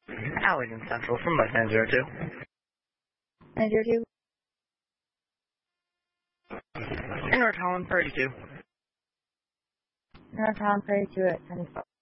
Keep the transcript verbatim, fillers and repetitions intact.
Allegan Central from Bus nine zero two. nine zero two. In North Holland, thirty-two. North Holland, thirty-two at twenty-four.